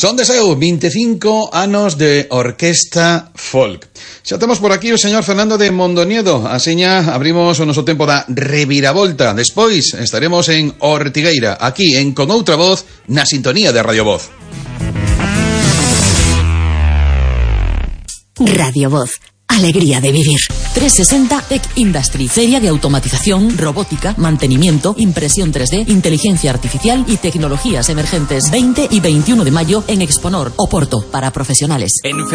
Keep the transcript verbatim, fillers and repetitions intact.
Son de seu veinticinco anos de orquesta folk. Xa temos por aquí o señor Fernando de Mondoniedo. Asiña abrimos o noso tempo da reviravolta. Despois estaremos en Ortigueira, aquí en Con Outra Voz, na sintonía de Radio Voz. Radio Voz. Alegría de vivir. trescientos sesenta Tech Industry, feria de automatización, robótica, mantenimiento, impresión tres D, inteligencia artificial y tecnologías emergentes. veinte y veintiuno de mayo en Exponor, Oporto, para profesionales. En